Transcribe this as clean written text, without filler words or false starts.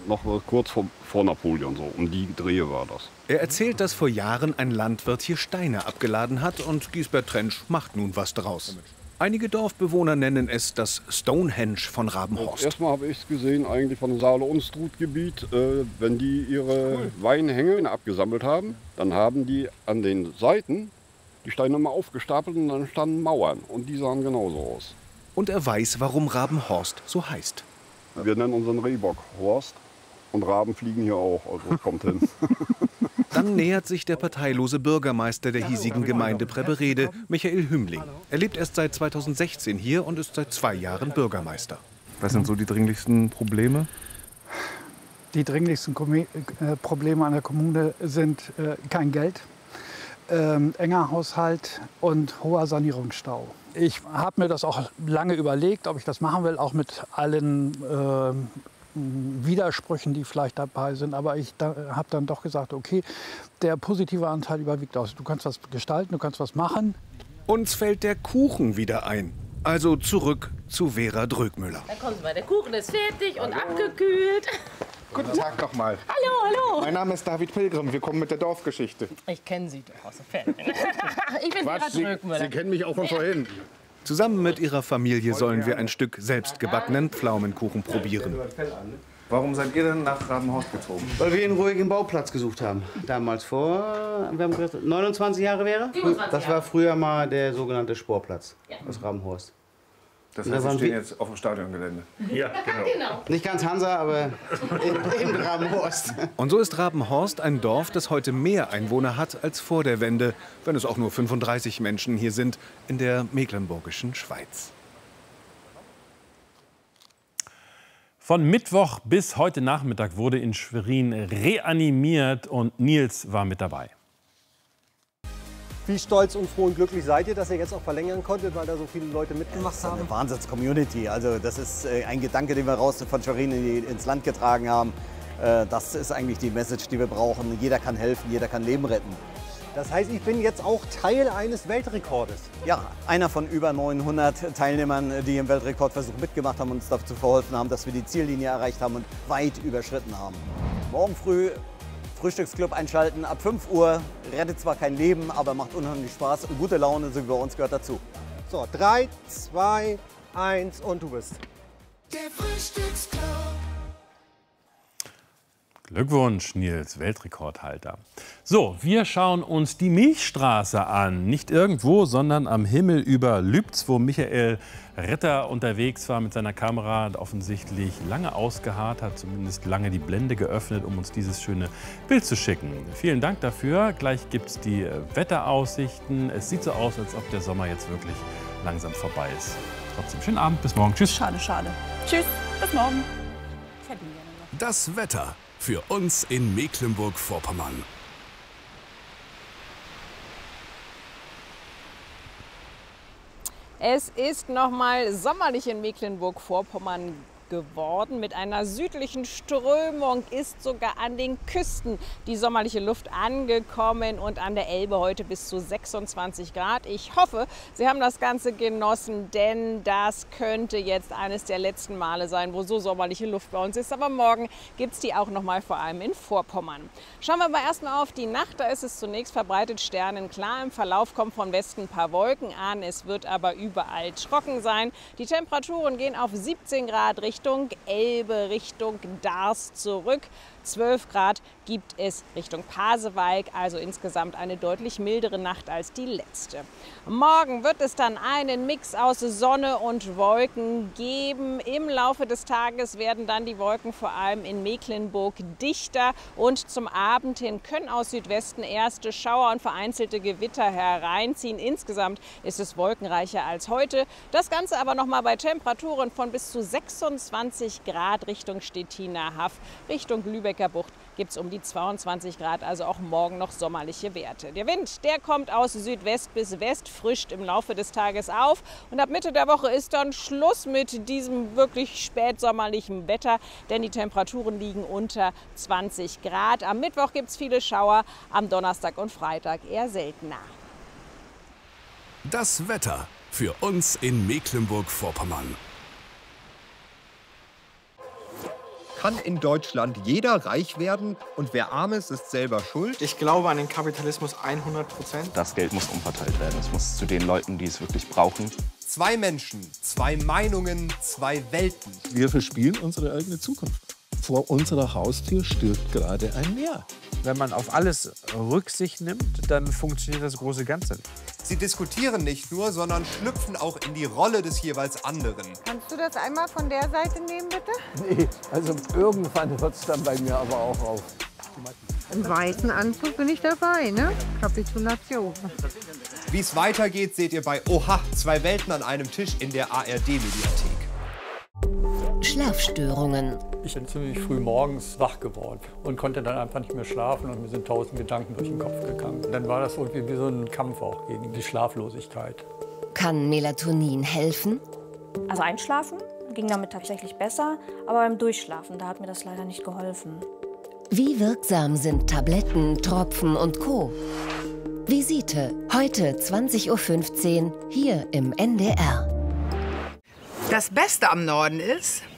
Noch kurz vor Napoleon, so um die Drehe war das. Er erzählt, dass vor Jahren ein Landwirt hier Steine abgeladen hat und Giesbert Trensch macht nun was draus. Einige Dorfbewohner nennen es das Stonehenge von Rabenhorst. Erstmal habe ich es gesehen, eigentlich von dem Saale-Unstrut-Gebiet, wenn die ihre Weinhänge abgesammelt haben, dann haben die an den Seiten die Steine mal aufgestapelt und dann standen Mauern und die sahen genauso aus. Und er weiß, warum Rabenhorst so heißt. Wir nennen unseren Rehbock Horst und Raben fliegen hier auch, also kommt hin. Dann nähert sich der parteilose Bürgermeister der hiesigen Gemeinde Prebberede, Michael Hümmling. Er lebt erst seit 2016 hier und ist seit 2 Jahren Bürgermeister. Was sind so die dringlichsten Probleme? Die dringlichsten Probleme an der Kommune sind kein Geld, enger Haushalt und hoher Sanierungsstau. Ich habe mir das auch lange überlegt, ob ich das machen will, auch mit allen Widersprüchen, die vielleicht dabei sind. Aber ich habe dann doch gesagt, okay, der positive Anteil überwiegt aus. Du kannst was gestalten, du kannst was machen. Uns fällt der Kuchen wieder ein. Also zurück zu Vera Drögmüller. Da kommen Sie mal, der Kuchen ist fertig und abgekühlt. Guten Tag nochmal. Hallo, hallo. Mein Name ist David Pilgrim, wir kommen mit der Dorfgeschichte. Ich kenne Sie doch aus dem Fernsehen. Ich bin Vera Drögmüller. Sie kennen mich auch von vorhin. Zusammen mit ihrer Familie sollen wir ein Stück selbstgebackenen Pflaumenkuchen probieren. Warum seid ihr denn nach Rabenhorst gezogen? Weil wir einen ruhigen Bauplatz gesucht haben. Damals vor, wir haben gesagt, 29 Jahre wäre? 27 das war früher mal der sogenannte Sportplatz aus Rabenhorst. Das heißt, wir stehen jetzt auf dem Stadiongelände. Ja, genau. Nicht ganz Hansa, aber in Rabenhorst. Und so ist Rabenhorst ein Dorf, das heute mehr Einwohner hat als vor der Wende, wenn es auch nur 35 Menschen hier sind, in der mecklenburgischen Schweiz. Von Mittwoch bis heute Nachmittag wurde in Schwerin reanimiert und Nils war mit dabei. Wie stolz und froh und glücklich seid ihr, dass ihr jetzt auch verlängern konntet, weil da so viele Leute mitgemacht haben? Eine Wahnsinns-Community. Also das ist ein Gedanke, den wir raus von Schwerin ins Land getragen haben. Das ist eigentlich die Message, die wir brauchen. Jeder kann helfen, jeder kann Leben retten. Das heißt, ich bin jetzt auch Teil eines Weltrekordes? Ja, einer von über 900 Teilnehmern, die im Weltrekordversuch mitgemacht haben und uns dazu verholfen haben, dass wir die Ziellinie erreicht haben und weit überschritten haben. Morgen früh Frühstücksclub einschalten, ab 5 Uhr, rettet zwar kein Leben, aber macht unheimlich Spaß und gute Laune, so wie bei uns, gehört dazu. So, 3, 2, 1 und du bist. Der Frühstücksclub. Glückwunsch, Nils, Weltrekordhalter. So, wir schauen uns die Milchstraße an. Nicht irgendwo, sondern am Himmel über Lübz, wo Michael Ritter unterwegs war mit seiner Kamera, offensichtlich lange ausgeharrt hat, zumindest lange die Blende geöffnet, um uns dieses schöne Bild zu schicken. Vielen Dank dafür. Gleich gibt es die Wetteraussichten. Es sieht so aus, als ob der Sommer jetzt wirklich langsam vorbei ist. Trotzdem schönen Abend, bis morgen. Tschüss. Schade, schade. Tschüss, bis morgen. Das Wetter für uns in Mecklenburg-Vorpommern. Es ist noch mal sommerlich in Mecklenburg-Vorpommern geworden. Mit einer südlichen Strömung ist sogar an den Küsten die sommerliche Luft angekommen und an der Elbe heute bis zu 26 Grad. Ich hoffe, Sie haben das Ganze genossen, denn das könnte jetzt eines der letzten Male sein, wo so sommerliche Luft bei uns ist. Aber morgen gibt es die auch noch mal, vor allem in Vorpommern. Schauen wir aber erstmal auf die Nacht. Da ist es zunächst verbreitet sternenklar. Im Verlauf kommen von Westen ein paar Wolken an. Es wird aber überall trocken sein. Die Temperaturen gehen auf 17 Grad Richtung Elbe, Richtung Darß zurück. 12 Grad gibt es Richtung Pasewalk, also insgesamt eine deutlich mildere Nacht als die letzte. Morgen wird es dann einen Mix aus Sonne und Wolken geben. Im Laufe des Tages werden dann die Wolken vor allem in Mecklenburg dichter und zum Abend hin können aus Südwesten erste Schauer und vereinzelte Gewitter hereinziehen. Insgesamt ist es wolkenreicher als heute. Das Ganze aber noch mal bei Temperaturen von bis zu 26 Grad Richtung Stettiner Haff, Richtung Lübecker Bucht gibt es um die 22 Grad, also auch morgen noch sommerliche Werte. Der Wind, der kommt aus Südwest bis West, frischt im Laufe des Tages auf. Und ab Mitte der Woche ist dann Schluss mit diesem wirklich spätsommerlichen Wetter, denn die Temperaturen liegen unter 20 Grad. Am Mittwoch gibt es viele Schauer, am Donnerstag und Freitag eher seltener. Das Wetter für uns in Mecklenburg-Vorpommern. kann in Deutschland jeder reich werden und wer arm ist, ist selber schuld. Ich glaube an den Kapitalismus 100%. Das Geld muss umverteilt werden. Es muss zu den Leuten, die es wirklich brauchen. 2 Menschen, 2 Meinungen, 2 Welten. Wir verspielen unsere eigene Zukunft. Vor unserer Haustür stirbt gerade ein Meer. Wenn man auf alles Rücksicht nimmt, dann funktioniert das große Ganze nicht. Sie diskutieren nicht nur, sondern schlüpfen auch in die Rolle des jeweils anderen. Kannst du das einmal von der Seite nehmen, bitte? Nee, also irgendwann hört es dann bei mir aber auch auf. Im weißen Anzug bin ich dabei, ne? Kapitulation. Wie es weitergeht, seht ihr bei Oha, 2 Welten an einem Tisch in der ARD-Mediathek. Schlafstörungen. Ich bin ziemlich früh morgens wach geworden und konnte dann einfach nicht mehr schlafen und mir sind 1000 Gedanken durch den Kopf gegangen. Dann war das irgendwie wie so ein Kampf auch gegen die Schlaflosigkeit. Kann Melatonin helfen? Also einschlafen ging damit tatsächlich besser, aber beim Durchschlafen, da hat mir das leider nicht geholfen. Wie wirksam sind Tropfen und Co.? Visite, heute 20:15 Uhr hier im NDR. Das Beste am Norden ist,